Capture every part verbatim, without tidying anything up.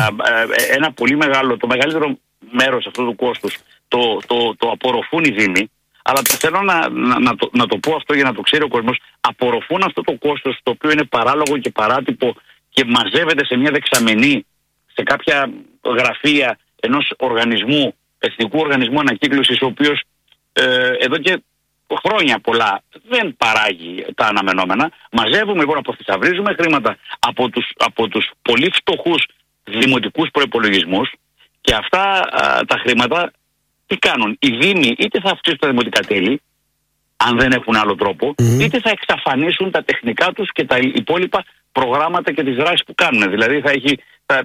ε, ένα πολύ μεγάλο, το μεγαλύτερο μέρος αυτού του κόστους το, το, το απορροφούν οι Δήμοι. Αλλά θέλω να, να, να, το, να το πω αυτό για να το ξέρει ο κόσμος. Απορροφούν αυτό το κόστος, το οποίο είναι παράλογο και παράτυπο και μαζεύεται σε μια δεξαμενή, σε κάποια γραφεία ενός οργανισμού, εθνικού οργανισμού ανακύκλωσης, ο οποίος ε, εδώ και χρόνια πολλά δεν παράγει τα αναμενόμενα. Μαζεύουμε λοιπόν, αποθυσαυρίζουμε χρήματα από τους, από τους πολύ φτωχούς δημοτικούς προϋπολογισμούς και αυτά α, τα χρήματα τι κάνουν? Οι Δήμοι είτε θα αυξήσουν τα δημοτικά τέλη, αν δεν έχουν άλλο τρόπο, mm-hmm. είτε θα εξαφανίσουν τα τεχνικά τους και τα υπόλοιπα προγράμματα και τις δράσεις που κάνουν. Δηλαδή θα, έχει, θα,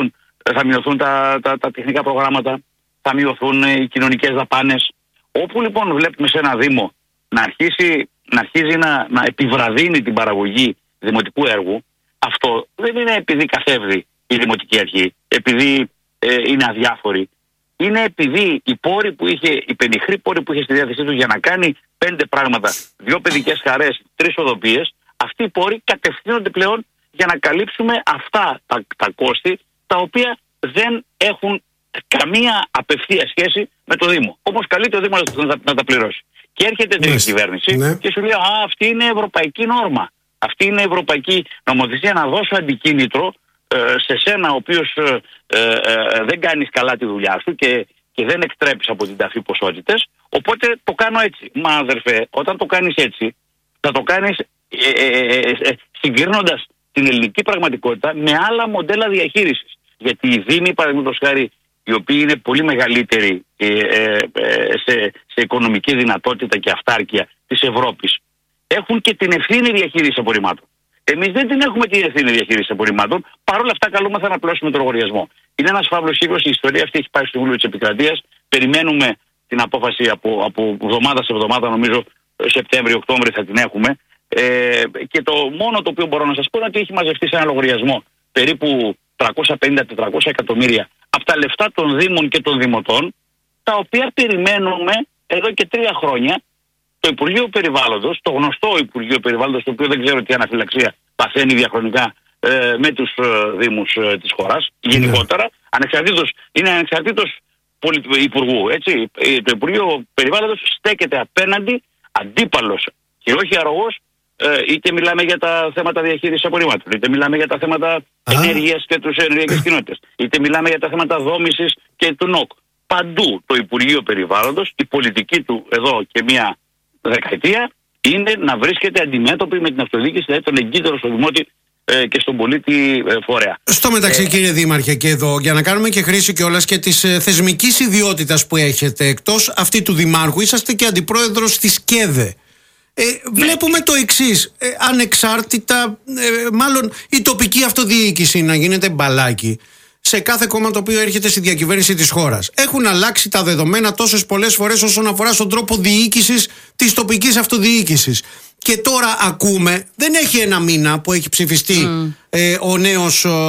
θα μειωθούν τα, τα, τα τεχνικά προγράμματα, θα μειωθούν οι κοινωνικές δαπάνες. Όπου λοιπόν βλέπουμε σε ένα Δήμο να αρχίσει να, αρχίζει να, να επιβραδύνει την παραγωγή δημοτικού έργου, αυτό δεν είναι επειδή καθεύδει η Δημοτική Αρχή, επειδή ε, είναι αδιάφορη. Είναι επειδή οι πόροι που είχε, οι πενιχροί πόροι που είχε στη διάθεσή του για να κάνει πέντε πράγματα, δύο παιδικές χαρές, τρεις οδοποιίες, αυτοί οι πόροι κατευθύνονται πλέον για να καλύψουμε αυτά τα, τα κόστη, τα οποία δεν έχουν καμία απευθεία σχέση με το Δήμο. Όμως καλείται ο Δήμος να, να, να τα πληρώσει. Και έρχεται η κυβέρνηση ναι. και σου λέει, α, αυτή είναι ευρωπαϊκή νόρμα. Αυτή είναι ευρωπαϊκή νομοθεσία, να δώσω αντικίνητρο ε, σε σένα ο οποίος ε, ε, ε, δεν κάνεις καλά τη δουλειά σου και, και δεν εκτρέπεις από την ταφή ποσότητες, οπότε το κάνω έτσι. Μα αδερφέ, όταν το κάνεις έτσι, θα το κάνεις ε, ε, ε, ε, συγκρίνοντας την ελληνική πραγματικότητα με άλλα μοντέλα διαχείρισης. Γιατί οι Δήμοι, παραδείγματος χάρη, οι οποίοι είναι πολύ μεγαλύτεροι ε, ε, ε, σε, σε οικονομική δυνατότητα και αυτάρκεια της Ευρώπης, έχουν και την ευθύνη διαχείρισης απορριμμάτων. Εμείς δεν την έχουμε την ευθύνη διαχείρισης απορριμμάτων, παρόλα αυτά καλούμεθα να πλώσουμε τον λογαριασμό. Είναι ένας φαύλος κύκλος, η ιστορία αυτή έχει πάει στο Συμβούλιο της Επικρατείας. Περιμένουμε την απόφαση από, από εβδομάδα σε εβδομάδα, νομίζω Σεπτέμβριο-Οκτώβριο θα την έχουμε. Ε, και το μόνο το οποίο μπορώ να σας πω είναι ότι έχει μαζευτεί σε ένα λογαριασμό περίπου τριακόσια πενήντα με τετρακόσια εκατομμύρια από τα λεφτά των Δήμων και των Δημοτών, τα οποία περιμένουμε εδώ και τρία χρόνια το Υπουργείο Περιβάλλοντος, το γνωστό Υπουργείο Περιβάλλοντος, το οποίο δεν ξέρω τι αναφυλαξία παθαίνει διαχρονικά ε, με τους ε, Δήμους ε, της χώρας, γενικότερα, ανεξαρτήτως, είναι ανεξαρτήτως πολι... Υπουργού, έτσι. Το Υπουργείο Περιβάλλοντος στέκεται απέναντι, αντίπαλος και όχι αρρωγός, ε, είτε μιλάμε για τα θέματα διαχείρισης απορριμμάτων, είτε μιλάμε για τα θέματα ενέργειας και τους ενεργειακές κοινότητες, είτε μιλάμε για τα θέματα δόμησης και του ΝΟΚ. Παντού το Υπουργείο Περιβάλλοντος, η πολιτική του εδώ και μία δεκαετία είναι να βρίσκεται αντιμέτωπη με την αυτοδιοίκηση, δηλαδή τον εγκύτερο στο δημότη ε, και στον πολίτη ε, φορέα. Στο μεταξύ, ε, κύριε Δήμαρχε, και εδώ για να κάνουμε και χρήση κιόλας και της ε, θεσμικής ιδιότητας που έχετε, εκτός αυτή του Δημάρχου, είσαστε και αντιπρόεδρος της ΚΕΔΕ. Ε, ναι. Βλέπουμε το εξής, ε, ανεξάρτητα, ε, μάλλον η τοπική αυτοδιοίκηση να γίνεται μπαλάκι σε κάθε κόμμα το οποίο έρχεται στη διακυβέρνηση της χώρας. Έχουν αλλάξει τα δεδομένα τόσες πολλές φορές όσον αφορά στον τρόπο διοίκησης της τοπικής αυτοδιοίκησης. Και τώρα ακούμε, δεν έχει ένα μήνα που έχει ψηφιστεί mm. ε, ο νέος, ο,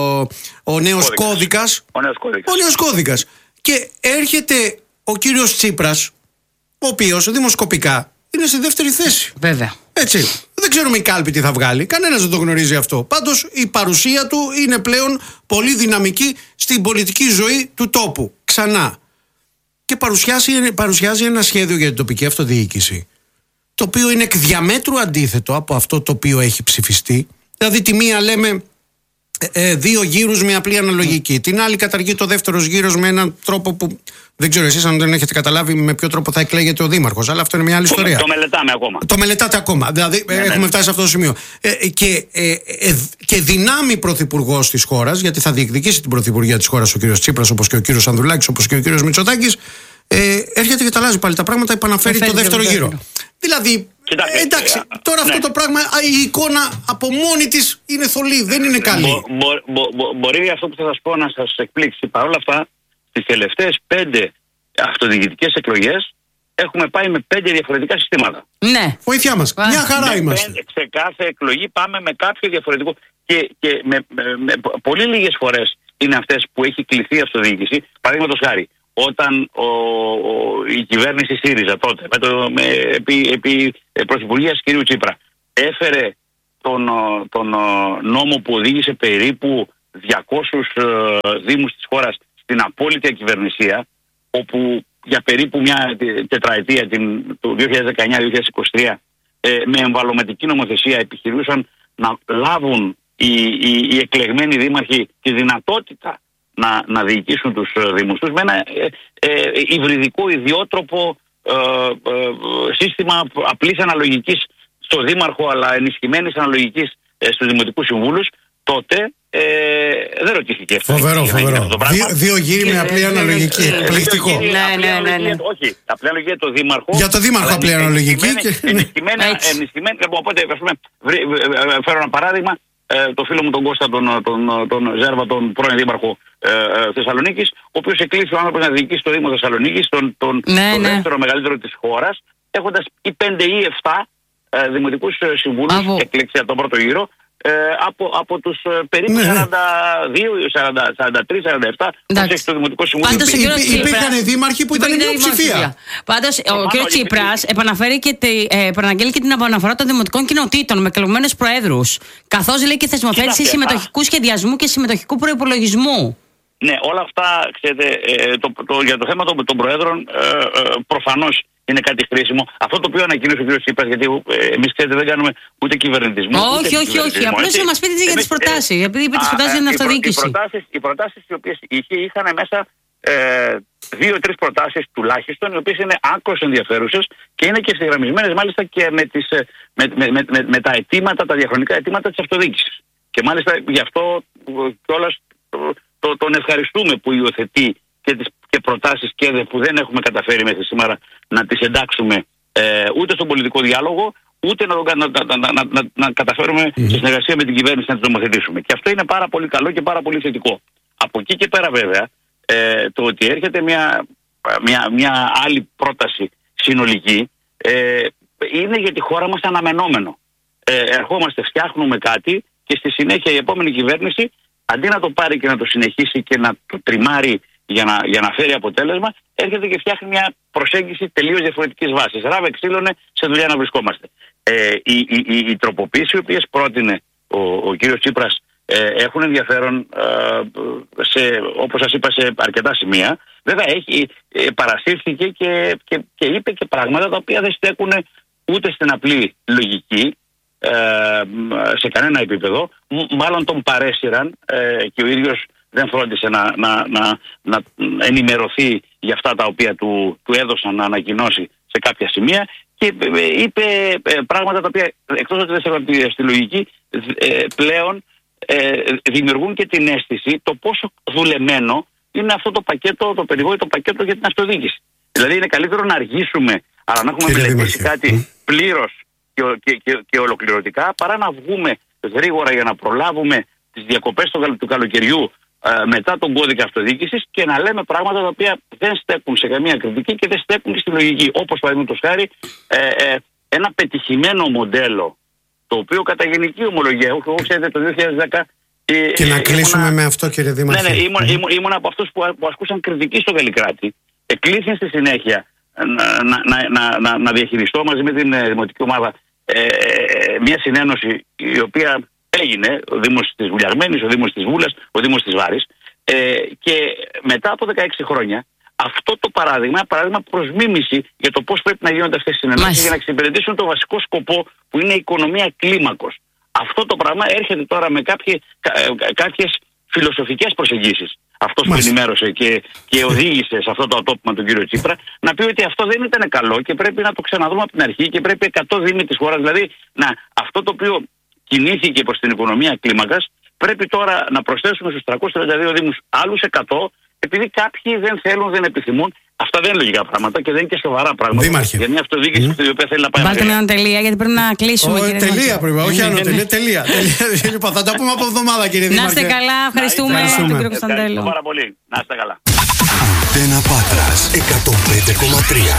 ο νέος κώδικας. Ο νέος κώδικας. Ο νέος κώδικας. Και έρχεται ο κύριος Τσίπρας, ο οποίος δημοσκοπικά είναι στη δεύτερη θέση. Βέβαια. Έτσι. Δεν ξέρουμε η κάλπη τι θα βγάλει. Κανένας δεν το γνωρίζει αυτό. Πάντως η παρουσία του είναι πλέον πολύ δυναμική στην πολιτική ζωή του τόπου. Ξανά. Και παρουσιάζει, παρουσιάζει ένα σχέδιο για την τοπική αυτοδιοίκηση, το οποίο είναι εκ διαμέτρου αντίθετο από αυτό το οποίο έχει ψηφιστεί. Δηλαδή τη μία λέμε ε, δύο γύρους με απλή αναλογική. Mm. Την άλλη καταργεί το δεύτερος γύρος με έναν τρόπο που δεν ξέρω εσείς αν δεν έχετε καταλάβει με ποιο τρόπο θα εκλέγεται ο Δήμαρχος, αλλά αυτό είναι μια άλλη το, ιστορία. Το μελετάμε ακόμα. Το μελετάτε ακόμα. Δηλαδή ναι, έχουμε ναι. φτάσει σε αυτό το σημείο. Ε, και, ε, ε, και δυνάμει πρωθυπουργός της χώρας, γιατί θα διεκδικήσει την πρωθυπουργία της χώρας ο κύριος Τσίπρας, όπως και ο κύριος Ανδρουλάκης, όπως και ο κύριος Μητσοτάκης, ε, έρχεται και τα αλλάζει πάλι τα πράγματα, επαναφέρει το δεύτερο γύρο. γύρο. Δηλαδή. Κοιτάξτε, εντάξει, τώρα ναι. αυτό το πράγμα, η εικόνα από μόνη της είναι θολή, δεν είναι καλή. Μπο, μπο, μπο, μπο, μπορεί αυτό που θα σας πω να σας εκπλήξει. Παρ' όλα αυτά, τις τελευταίες πέντε αυτοδιοικητικές εκλογές έχουμε πάει με πέντε διαφορετικά συστήματα. Ναι. Βοήθειά μας. Μια χαρά με είμαστε. Πέντε, σε κάθε εκλογή πάμε με κάποιο διαφορετικό. Και, και με, με, με, πολύ λίγες φορές είναι αυτές που έχει κληθεί η αυτοδιοίκηση. Παραδείγματος χάρη, όταν ο, ο, η κυβέρνηση ΣΥΡΙΖΑ τότε, με το, με, επί, επί πρωθυπουργίας κ. Τσίπρα, έφερε τον, τον νόμο που οδήγησε περίπου διακόσιους ε, δήμους της χώρας στην απόλυτη ακυβερνησία, όπου για περίπου μια τετραετία, την, το δύο χιλιάδες δεκαεννιά με δύο χιλιάδες είκοσι τρία, ε, με εμβαλωματική νομοθεσία επιχειρούσαν να λάβουν οι, οι, οι εκλεγμένοι δήμαρχοι τη δυνατότητα να, να διοικήσουν τους δήμους τους με ένα ε, ε, υβριδικό, ιδιότροπο ε, ε, σύστημα απλής αναλογικής στο δήμαρχο, αλλά ενισχυμένης αναλογικής ε, στους δημοτικούς συμβούλους. Τότε ε, δεν ρωτήθηκε. Φοβερό, φοβερό. Δύο, δύο γύρι με απλή αναλογική. Εκπληκτικό. Ναι, ναι, ναι, ναι. Όχι, απλή αναλογική για το δήμαρχο. Για το δήμαρχο απλή αναλογική. Ενισχυμένη. Οπότε, ας πούμε, φέρω ένα παράδειγμα. Το φίλο μου τον Κώστα, τον, τον, τον Ζέρβα, τον πρώην δήμαρχο ε, ε, Θεσσαλονίκης, ο οποίος εκλήθη ο άνθρωπος να διοικήσει το Δήμο Θεσσαλονίκης, τον, τον, ναι, τον ναι. δεύτερο μεγαλύτερο της χώρας, έχοντας ή πέντε ή εφτά ε, δημοτικούς συμβούλους εκλέξει από τον πρώτο γύρο. Ε, από, από τους ε, περίπου ναι. σαράντα δύο, σαράντα, σαράντα τρία, σαράντα επτά που έχει το Δημοτικό Συμβούλιο. Πάντως, υπήρχαν δήμαρχοι που ήταν η μειοψηφία. Πάντως ο κ. Τσίπρας επαναφέρει και τη, ε, επαναγγέλει και την επαναφορά των δημοτικών κοινοτήτων με εκλεγμένους προέδρους. Καθώς λέει και θεσμοθέτηση συμμετοχικού σχεδιασμού και συμμετοχικού προϋπολογισμού. Ναι, όλα αυτά, ξέρετε, ε, το, το, για το θέμα των, των προέδρων ε, ε, προφανώς είναι κάτι χρήσιμο. Αυτό το οποίο ανακοίνωσε ο κ. Τσίπρας, γιατί ε, εμείς ξέρετε δεν κάνουμε ούτε κυβερνητισμό. Όχι, όχι, όχι. Απλώς να μας πείτε για τις προτάσεις. Επειδή είπε τις προτάσεις για την αυτοδιοίκηση. Οι προτάσεις, οι προτάσεις οι οποίες είχε είχαν μέσα ε, δύο-τρεις προτάσεις τουλάχιστον, οι οποίες είναι άκρως ενδιαφέρουσες και είναι και ευθυγραμμισμένες μάλιστα και με, τις, με, με, με, με, με τα αιτήματα, τα διαχρονικά αιτήματα της αυτοδιοίκησης. Και μάλιστα γι' αυτό κιόλας το, το, τον ευχαριστούμε που υιοθετεί και τις και προτάσεις και που δεν έχουμε καταφέρει μέχρι σήμερα να τις εντάξουμε ε, ούτε στον πολιτικό διάλογο, ούτε να, να, να, να, να, να καταφέρουμε mm-hmm. σε συνεργασία με την κυβέρνηση να τις νομοθετήσουμε. Και αυτό είναι πάρα πολύ καλό και πάρα πολύ θετικό. Από εκεί και πέρα βέβαια, ε, το ότι έρχεται μια, μια, μια άλλη πρόταση συνολική, ε, είναι για τη χώρα μας αναμενόμενο. Ε, ερχόμαστε, φτιάχνουμε κάτι και στη συνέχεια η επόμενη κυβέρνηση, αντί να το πάρει και να το συνεχίσει και να το τριμάρει για να, για να φέρει αποτέλεσμα, έρχεται και φτιάχνει μια προσέγγιση τελείως διαφορετικής βάσης. Ράβε ξύλωνε, σε δουλειά να βρισκόμαστε. Ε, οι, οι, οι, οι τροποποίησεις οι οποίες πρότεινε ο, ο κύριος Τσίπρας ε, έχουν ενδιαφέρον, ε, σε, όπως σας είπα, σε αρκετά σημεία. Βέβαια έχει, ε, παρασύρθηκε και, και, και είπε και πράγματα τα οποία δεν στέκουν ούτε στην απλή λογική, ε, σε κανένα επίπεδο. Μάλλον τον παρέσυραν ε, και ο ίδιος δεν φρόντισε να, να, να, να ενημερωθεί για αυτά τα οποία του, του έδωσαν να ανακοινώσει σε κάποια σημεία και είπε πράγματα τα οποία εκτός ότι δεν στέκονται στη λογική, πλέον ε, δημιουργούν και την αίσθηση το πόσο δουλεμένο είναι αυτό το πακέτο, το περιβόητο πακέτο για την αυτοδιοίκηση. Δηλαδή είναι καλύτερο να αργήσουμε, αλλά να έχουμε μελετήσει κάτι πλήρως και, και, και, και ολοκληρωτικά, παρά να βγούμε γρήγορα για να προλάβουμε τις διακοπές του, του καλοκαιριού ε, μετά τον κώδικα αυτοδιοίκησης και να λέμε πράγματα τα οποία δεν στέκουν σε καμία κριτική και δεν στέκουν και στη λογική. Όπως παραδείγματος χάρη ε, ε, ένα πετυχημένο μοντέλο, το οποίο κατά γενική ομολογία, εγώ ξέρετε το δύο χιλιάδες δέκα. Ε, και να ε, κλείσουμε ήμουνα, με αυτό, κύριε Δήμαρχε. Ναι, ναι, ήμουν, ήμουν, ήμουν από αυτούς που, που ασκούσαν κριτική στο Καλλικράτη. Εκλήθη στη συνέχεια να, να, να, να, να διαχειριστώ μαζί με την ε, δημοτική ομάδα ε, μια συνένωση η οποία έγινε, ο Δήμος της Βουλιαγμένης, ο Δήμος της Βούλας, ο Δήμος της Βάρης, ε, και μετά από δεκαέξι χρόνια αυτό το παράδειγμα, ένα παράδειγμα προς μίμηση για το πώς πρέπει να γίνονται αυτές οι συνενώσεις για να εξυπηρετήσουν το βασικό σκοπό που είναι η οικονομία κλίμακος. Αυτό το πράγμα έρχεται τώρα με κάποιες, κάποιες φιλοσοφικές προσεγγίσεις. Αυτός που ενημέρωσε και, και οδήγησε σε αυτό το ατόπιμα τον κύριο Τσίπρα, να πει ότι αυτό δεν ήταν καλό και πρέπει να το ξαναδούμε από την αρχή και πρέπει εκατό δήμοι της χώρας, δηλαδή να, αυτό το οποίο κινήθηκε προς την οικονομία κλίμακας, πρέπει τώρα να προσθέσουμε στους τριακόσιους τριάντα δύο δήμους άλλους εκατό, επειδή κάποιοι δεν θέλουν, δεν επιθυμούν. Αυτά δεν είναι λογικά πράγματα και δεν είναι και σοβαρά πράγματα. Δήμαρχε. Για μια αυτοδιοίκηση mm. η οποία θέλει να πάει. Βάλτε ένα τελεία, γιατί πρέπει να κλείσουμε. Oh, τελεία πρέπει, όχι άλλο τελεία. Τελεία. Λοιπόν, θα τα πούμε από εβδομάδα, κύριε Δήμαρχε. Να είστε καλά, ευχαριστούμε τον κύριο Κωνσταντέλο. Ευχαριστώ πάρα πολύ. Να είστε καλά. Αντένα Πάτρας εκατόν πέντε κόμμα τρία.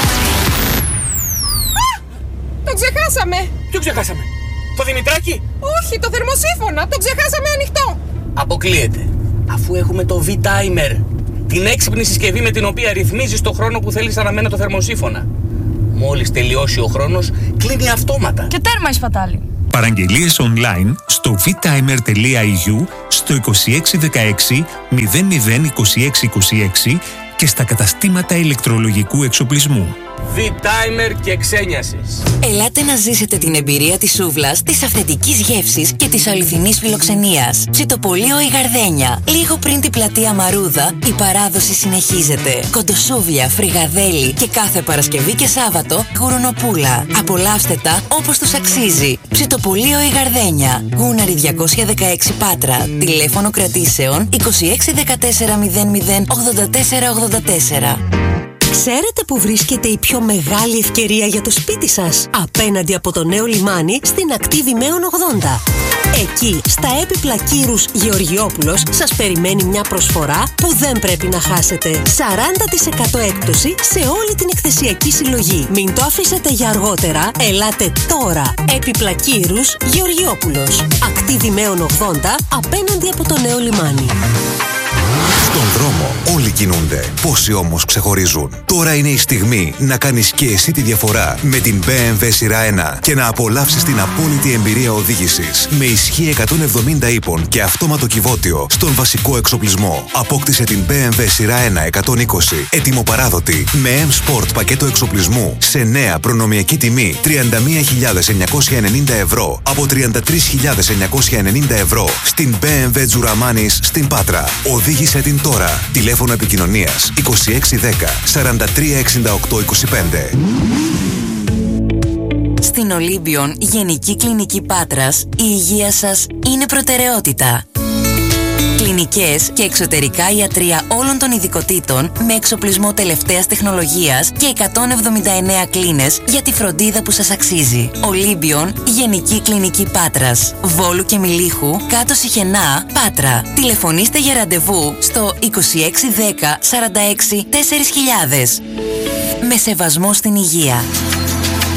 Το ξεχάσαμε. Ποιο ξεχάσαμε? Το Δημητράκη? Όχι, το θερμοσύφωνα. Το ξεχάσαμε ανοιχτό. Αποκλείεται. Αφού έχουμε το V-Timer, την έξυπνη συσκευή με την οποία ρυθμίζεις το χρόνο που θέλεις αναμένα το θερμοσύφωνα. Μόλις τελειώσει ο χρόνος, κλείνει αυτόματα. Και τέρμα η σπατάλη. Παραγγελίες online στο στο βιτάιμερ τελεία ι γιου, στο είκοσι έξι δεκαέξι μηδέν μηδέν είκοσι έξι είκοσι έξι και στα καταστήματα ηλεκτρολογικού εξοπλισμού. V-Timer και ξένιασης. Ελάτε να ζήσετε την εμπειρία της σούβλας, της αυθεντικής γεύσης και της αληθινής φιλοξενίας. Ψητοπολείο η Γαρδένια. Λίγο πριν την πλατεία Μαρούδα, η παράδοση συνεχίζεται. Κοντοσούβλια, φρυγαδέλι και κάθε Παρασκευή και Σάββατο γουρνοπούλα. Απολαύστε τα όπως τους αξίζει. Ψητοπολείο η Γαρδένια. Γούναρη διακόσια δεκαέξι Πάτρα. Τηλέφωνο κρατήσεων είκοσι έξι δεκατέσσερα μηδέν μηδέν ογδόντα τέσσερα ογδόντα τέσσερα. Ξέρετε που βρίσκεται η πιο μεγάλη ευκαιρία για το σπίτι σας? Απέναντι από το νέο λιμάνι στην ακτή Δημαίων ογδόντα. Εκεί, στα έπιπλα Κύρους Γεωργιόπουλος, σας περιμένει μια προσφορά που δεν πρέπει να χάσετε. σαράντα τοις εκατό έκπτωση σε όλη την εκθεσιακή συλλογή. Μην το αφήσετε για αργότερα, ελάτε τώρα. Έπιπλα Κύρους Γεωργιόπουλος. Ακτή Δημαίων ογδόντα, απέναντι από το νέο λιμάνι. Στον δρόμο όλοι κινούνται. Πόσοι όμως ξεχωρίζουν. Τώρα είναι η στιγμή να κάνεις και εσύ τη διαφορά με την μπι εμ ντάμπλιου σειρά ένα και να απολαύσεις την απόλυτη εμπειρία οδήγησης. Με ισχύ εκατόν εβδομήντα ύπων και αυτόματο κυβότιο στον βασικό εξοπλισμό. Απόκτησε την μπι εμ ντάμπλιου σειρά ένα εκατόν είκοσι έτοιμο παράδοτη με M-Sport πακέτο εξοπλισμού σε νέα προνομιακή τιμή τριάντα μία χιλιάδες εννιακόσια ενενήντα ευρώ από τριάντα τρεις χιλιάδες εννιακόσια ενενήντα ευρώ στην μπι εμ ντάμπλιου Τζουραμάνης στην Πάτρα. Οδήγησε την τώρα. Τηλέφωνο επικοινωνίας είκοσι έξι δέκα σαράντα τρία εξήντα οκτώ είκοσι πέντε. Στην Ολύμπιον Γενική Κλινική Πάτρας, η υγεία σας είναι προτεραιότητα. Κλινικές και εξωτερικά ιατρεία όλων των ειδικοτήτων με εξοπλισμό τελευταίας τεχνολογίας και εκατόν εβδομήντα εννέα κλίνες για τη φροντίδα που σας αξίζει. Ολύμπιον Γενική Κλινική Πάτρας, Βόλου και Μιλίχου, κάτω Σιχενά, Πάτρα. Τηλεφωνήστε για ραντεβού στο είκοσι έξι δέκα σαράντα έξι τέσσερις χιλιάδες. Με σεβασμό στην υγεία.